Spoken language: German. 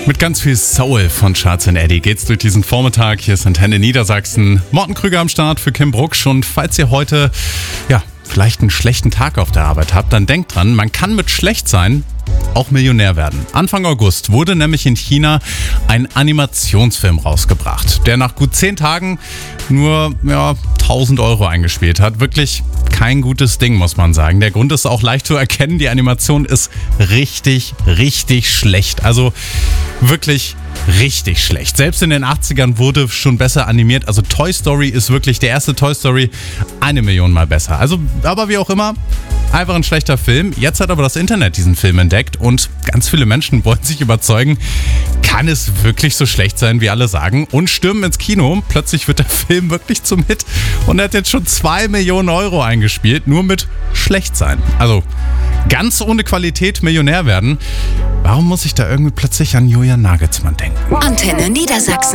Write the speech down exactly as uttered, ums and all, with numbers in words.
Mit ganz viel Soul von Charles and Eddie geht's durch diesen Vormittag. Hier ist Antenne Niedersachsen. Morten Krüger am Start für Kim Brucksch. Und falls ihr heute, ja, vielleicht einen schlechten Tag auf der Arbeit habt, dann denkt dran, man kann mit schlecht sein auch Millionär werden. Anfang August wurde nämlich in China ein Animationsfilm rausgebracht, der nach gut zehn Tagen nur ja, tausend Euro eingespielt hat. Wirklich kein gutes Ding, muss man sagen. Der Grund ist auch leicht zu erkennen. Die Animation ist richtig, richtig schlecht. Also wirklich richtig schlecht. Selbst in den achtzigern wurde schon besser animiert. Also Toy Story ist wirklich, der erste Toy Story, eine Million Mal besser. Also, aber wie auch immer, einfach ein schlechter Film. Jetzt hat aber das Internet diesen Film entdeckt und ganz viele Menschen wollen sich überzeugen, kann es wirklich so schlecht sein, wie alle sagen, und stürmen ins Kino. Plötzlich wird der Film wirklich zum Hit und er hat jetzt schon zwei Millionen Euro eingespielt, nur mit schlecht sein. Also ganz ohne Qualität Millionär werden. Warum muss ich da irgendwie plötzlich an Julian Nagelsmann denken? Antenne Niedersachsen.